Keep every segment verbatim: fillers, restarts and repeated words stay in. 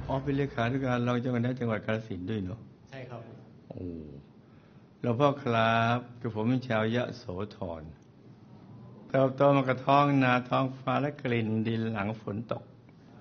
อ๋อเป็นเลขาธิการรองเจ้าคณะจังหวัดกาฬสินธุ์ด้วยเนาะใช่ครับโอ้หลวงพ่อครับคือผมเป็นชาวยโสธรเติบโตมากระท้องนาท้องฟ้าและกลิ่นดินหลังฝนตก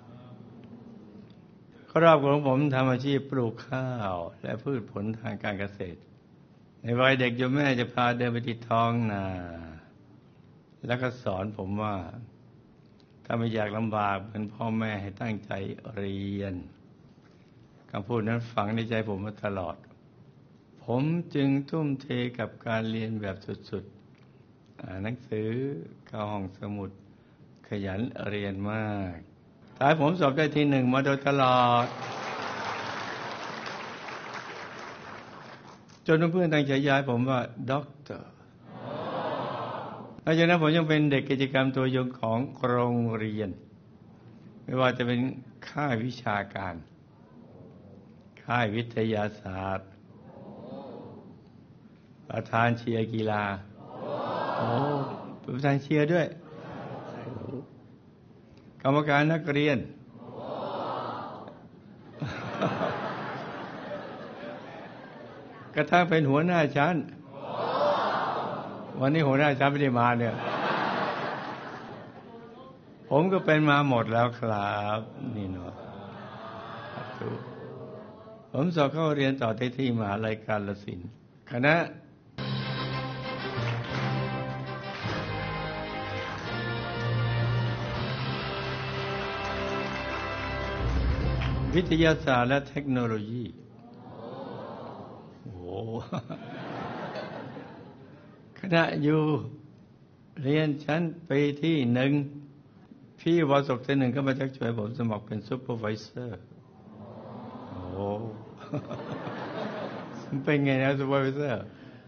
ครอบครัวของผมทำอาชีพปลูกข้าวและพืชผลทางการเกษตรในวัยเด็กโยมแม่จะพาเดินไปที่ท้องนาแล้วก็สอนผมว่าถ้าไม่อยากลำบากเหมือนพ่อแม่ให้ตั้งใจเรียนคำพูดนั้นฝังในใจผมมาตลอดผมจึงทุ่มเทกับการเรียนแบบสุดๆอ่านหนังสือเข้าห้องสมุดขยันเรียนมากท้ายผมสอบได้ที่หนึ่งมาโดยตลอดจนเพื่อนๆตั้งฉายาให้ผมว่าด็อกเตอร์หลังจากนั้นผมยังเป็นเด็กกิจกรรมตัวยงของโรงเรียนไม่ว่าจะเป็นค่ายวิชาการค่ายวิทยาศาสตร์ประธานเชียร์กีฬาโอ้เป็นประธานเชียร์ด้วยกรรมการนักเรียนกระทั่งเป็นหัวหน้าชั้นวันนี้หัวหน้าชั้นไม่ได้มาเนี่ยผมก็เป็นมาหมดแล้วครับนี่เนาะผมสอบเข้าเรียนต่อที่ที่มหาลัยกาฬสินธุ์คณะวิทยาศาสตร์และเทคโนโลยีโอ้โหคณะอยู่เรียนชั้นปีที่หนึ่งพี่วสกที่หนึ่งก็มาชักชวนผมสมัครเป็นซูเปอร์ไวเซอร์โอ้เป็นไงนะซูเปอร์ไวเซอร์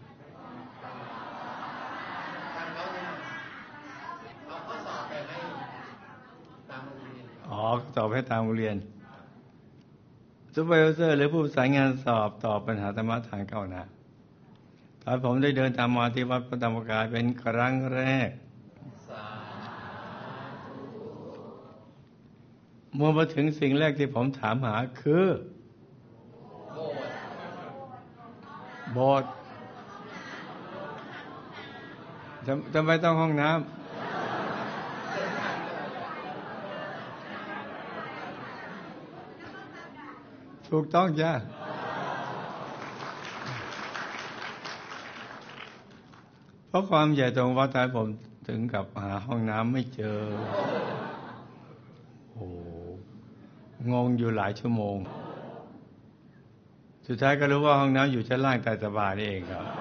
อ๋อสอบให้ตามโรงเรียนซูเปอร์ไวเซอร์หรือผู้ประสานงานสอบตอบปัญหาธรรมะทางก้าวหน้าตอนผมได้เดินตามมาที่วัดพระธรรมกายเป็นครั้งแรกเมื่อมาถึงสิ่งแรกที่ผมถามหาคือโบสถ์ทำไมต้องห้องน้ำถูกต้องจ้ะเพราะความใหญ่โตของวัดท้ายผมถึงกับหาห้องน้ำไม่เจอโอ้งงอยู่หลายชั่วโมงสุดท้ายก็รู้ว่าห้องน้ำอยู่ชั้นล่างใต้สะพานนี่เองครับ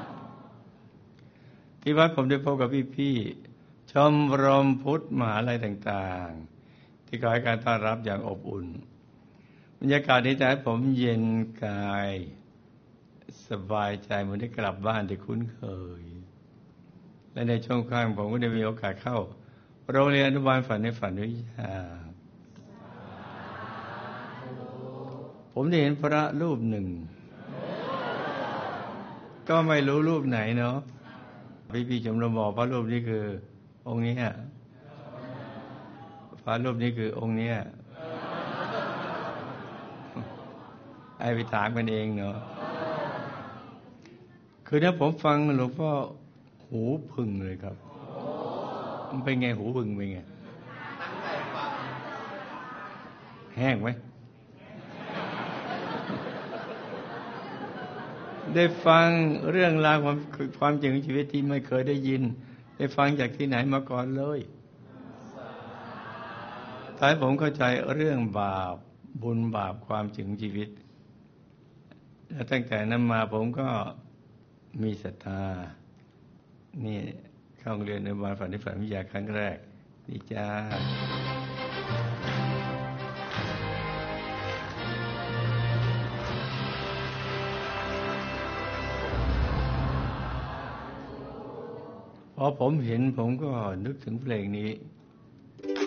ที่วัดผมได้พบกับพี่ๆชมรมพุทธมหาลัยต่างๆที่คอยการต้อนรับอย่างอบอุ่นบรรยากาศนี้ทำให้ผมเย็นกายสบายใจเหมือนได้กลับบ้านที่คุ้นเคยและในช่วงข้างผมก็ได้มีโอกาสเข้าโรงเรียนอนุบาลฝันในฝันวิทยาผมได้เห็นพระรูปหนึ่งก็ไม่รู้รูปไหนเนาะพี่ๆชมรมบอกพระรูปนี้คือองค์นี้พระรูปนี้คือองค์นี้ไอ้ไปถามกันเองเนาะคือถ้าผมฟังหลวงพ่อหูพึ่งเลยครับมันเป็นไงหูพึ่งเป็นไงแห้งไหมได้ฟังเรื่องราวความความจริงของชีวิตที่ไม่เคยได้ยินได้ฟังจากที่ไหนมาก่อนเลยท้ายผมเข้าใจเรื่องบาปบุญบาปความจริงของชีวิตและตั้งแต่นั้นมาผมก็มีศรัทธานี่เข้าโรงเรียนอนุบาลฝันในฝันวิทยาครั้งแรกนี่จ้าพอผมเห็นผมก็นึกถึงเพลงนี้